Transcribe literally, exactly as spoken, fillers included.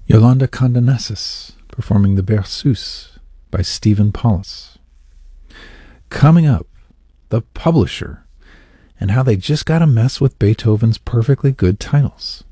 Yolanda Condonessis performing the Berceuse by Stephen Paulus. Coming up, the publisher and how they just got to mess with Beethoven's perfectly good titles.